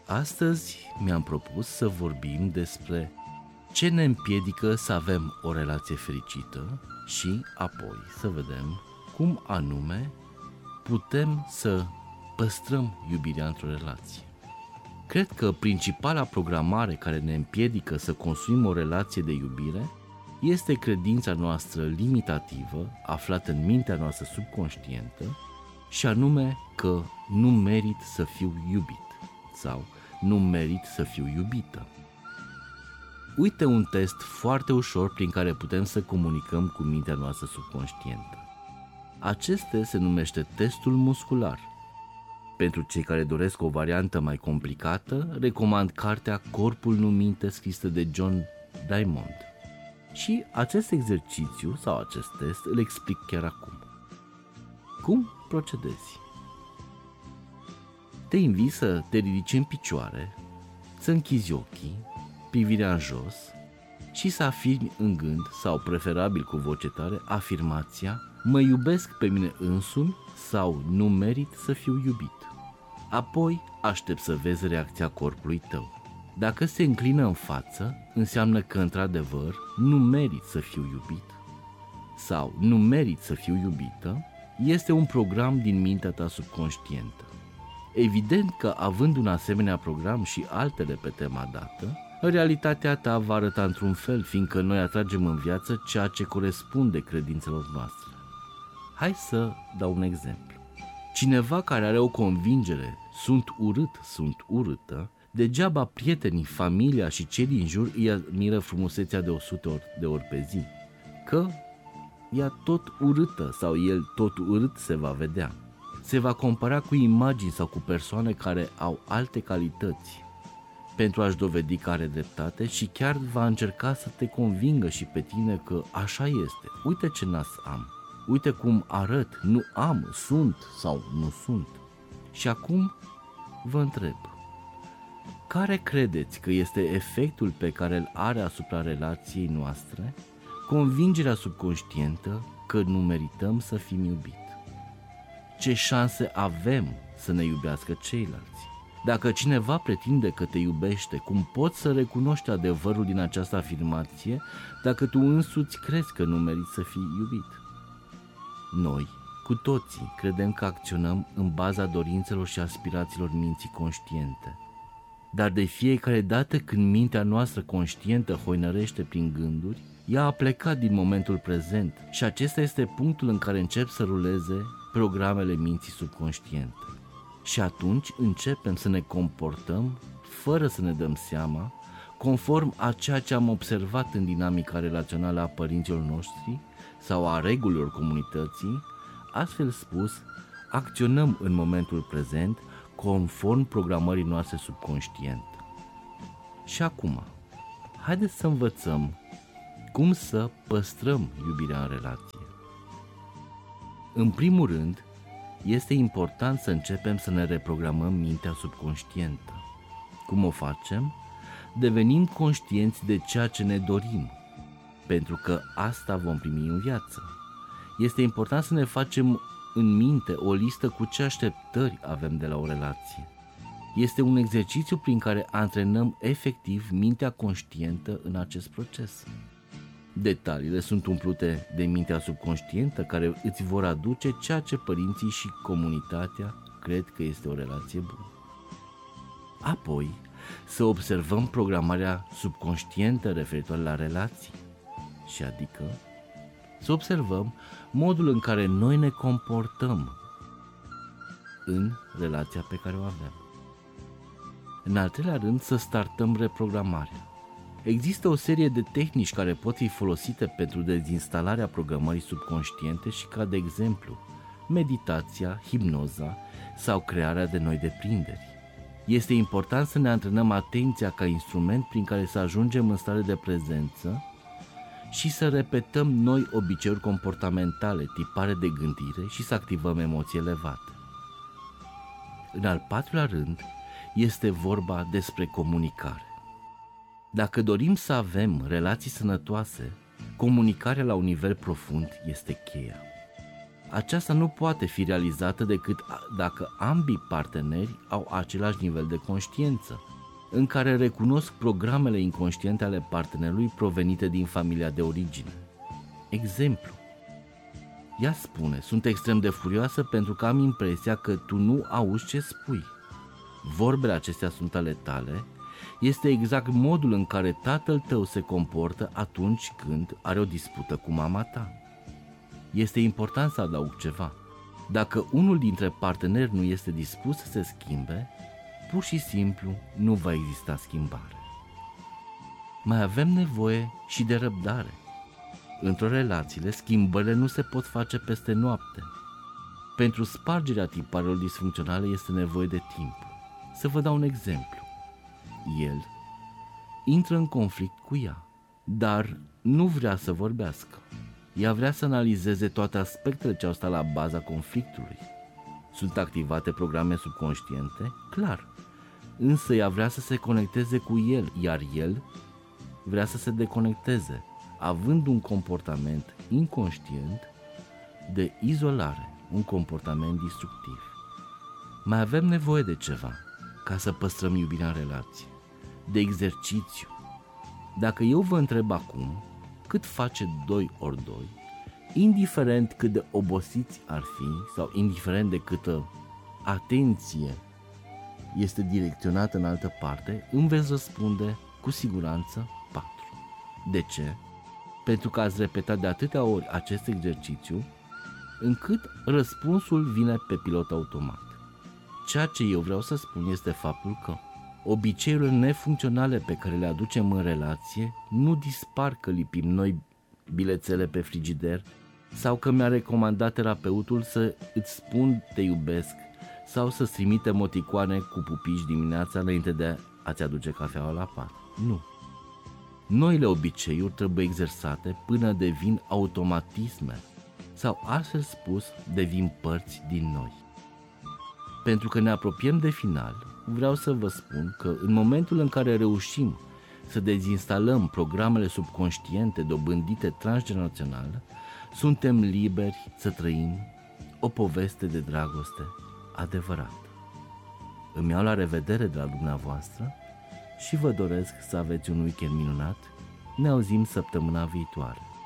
astăzi mi-am propus să vorbim despre ce ne împiedică să avem o relație fericită și apoi să vedem cum anume putem să păstrăm iubirea într-o relație. Cred că principala programare care ne împiedică să construim o relație de iubire este credința noastră limitativă, aflată în mintea noastră subconștientă, și anume că nu merit să fiu iubit sau nu merit să fiu iubită. Uite un test foarte ușor prin care putem să comunicăm cu mintea noastră subconștientă. Acest test se numește testul muscular. Pentru cei care doresc o variantă mai complicată, recomand cartea Corpul nu minte, scrisă de John Diamond. Și acest exercițiu sau acest test îl explic chiar acum. Cum procedezi? Te invit să te ridici în picioare, să închizi ochii, privirea în jos și să afirmi în gând, sau preferabil cu voce tare, afirmația: mă iubesc pe mine însumi sau nu merit să fiu iubit. Apoi aștept să vezi reacția corpului tău. Dacă se înclină în față, înseamnă că într-adevăr nu merit să fiu iubit sau nu merit să fiu iubită, este un program din mintea ta subconștientă. Evident că având un asemenea program și altele pe tema dată, realitatea ta va arăta într-un fel, fiindcă noi atragem în viață ceea ce corespunde credințelor noastre. Hai să dau un exemplu. Cineva care are o convingere: sunt urât, sunt urâtă, degeaba prietenii, familia și cei din jur îi admiră frumusețea de 100 de ori pe zi, că ea tot urâtă sau el tot urât se va vedea. Se va compara cu imagini sau cu persoane care au alte calități pentru a-și dovedi că are dreptate și chiar va încerca să te convingă și pe tine că așa este. Uite ce nas am, uite cum arăt, nu am, sunt sau nu sunt. Și acum vă întreb, care credeți că este efectul pe care îl are asupra relației noastre convingerea subconștientă că nu merităm să fim iubiți? Ce șanse avem să ne iubească ceilalți? Dacă cineva pretinde că te iubește, cum poți să recunoști adevărul din această afirmație dacă tu însuți crezi că nu meriți să fii iubit? Noi, cu toții, credem că acționăm în baza dorințelor și aspirațiilor minții conștiente. Dar de fiecare dată când mintea noastră conștientă hoinărește prin gânduri, ea a plecat din momentul prezent și acesta este punctul în care încep să ruleze programele minții subconștiente. Și atunci începem să ne comportăm, fără să ne dăm seama, conform a ceea ce am observat în dinamica relațională a părinților noștri sau a regulilor comunității. Astfel spus, acționăm în momentul prezent conform programării noastre subconștiente. Și acum, haideți să învățăm cum să păstrăm iubirea în relație. În primul rând, este important să începem să ne reprogramăm mintea subconștientă. Cum o facem? Devenim conștienți de ceea ce ne dorim, pentru că asta vom primi în viață. Este important să ne facem în minte o listă cu ce așteptări avem de la o relație. Este un exercițiu prin care antrenăm efectiv mintea conștientă în acest proces. Detaliile sunt umplute de mintea subconștientă, care îți vor aduce ceea ce părinții și comunitatea cred că este o relație bună. Apoi, să observăm programarea subconștientă referitoare la relații, și adică să observăm modul în care noi ne comportăm în relația pe care o avem. În al treilea rând, să startăm reprogramarea. Există o serie de tehnici care pot fi folosite pentru dezinstalarea programării subconștiente și ca de exemplu meditația, hipnoza sau crearea de noi deprinderi. Este important să ne antrenăm atenția ca instrument prin care să ajungem în stare de prezență și să repetăm noi obiceiuri comportamentale, tipare de gândire și să activăm emoții elevate. În al patrulea rând, este vorba despre comunicare. Dacă dorim să avem relații sănătoase, comunicarea la un nivel profund este cheia. Aceasta nu poate fi realizată decât dacă ambii parteneri au același nivel de conștiință, în care recunosc programele inconștiente ale partenerului provenite din familia de origine. Exemplu. Ea spune: sunt extrem de furioasă pentru că am impresia că tu nu auzi ce spui. Vorbele acestea sunt ale tale. Este exact modul în care tatăl tău se comportă atunci când are o dispută cu mama ta. Este important să adaug ceva. Dacă unul dintre parteneri nu este dispus să se schimbe, pur și simplu nu va exista schimbare. Mai avem nevoie și de răbdare. Într-o relație, schimbările nu se pot face peste noapte. Pentru spargerea tiparelor disfuncționale este nevoie de timp. Să vă dau un exemplu. El intră în conflict cu ea, dar nu vrea să vorbească. Ea vrea să analizeze toate aspectele ce au stat la baza conflictului. Sunt activate programe subconștiente? Clar. Însă ea vrea să se conecteze cu el, iar el vrea să se deconecteze, având un comportament inconștient de izolare, un comportament destructiv. Mai avem nevoie de ceva ca să păstrăm iubirea în relație, de exercițiu. Dacă eu vă întreb acum cât face 2 ori 2, indiferent cât de obosiți ar fi sau indiferent de câtă atenție este direcționată în altă parte, îmi veți răspunde cu siguranță 4. De ce? Pentru că ați repetat de atâtea ori acest exercițiu încât răspunsul vine pe pilot automat. Ceea ce eu vreau să spun este faptul că obiceiurile nefuncționale pe care le aducem în relație nu dispar că lipim noi bilețele pe frigider sau că mi-a recomandat terapeutul să îți spun te iubesc sau să-ți trimite emoticoane cu pupici dimineața înainte de a-ți aduce cafeaua la pat. Nu. Noile obiceiuri trebuie exersate până devin automatisme sau, altfel spus, devin părți din noi. Pentru că ne apropiem de final, vreau să vă spun că în momentul în care reușim să dezinstalăm programele subconștiente dobândite transgenerațional, suntem liberi să trăim o poveste de dragoste adevărată. Îmi iau la revedere de la dumneavoastră și vă doresc să aveți un weekend minunat. Ne auzim săptămâna viitoare.